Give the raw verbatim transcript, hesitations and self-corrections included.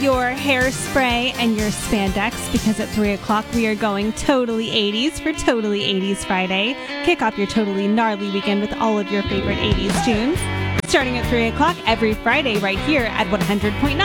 your hairspray and your spandex, because at three o'clock we are going totally eighties for Totally eighties Friday. Kick off your totally gnarly weekend with all of your favorite eighties tunes. Starting at three o'clock every Friday right here at one hundred point nine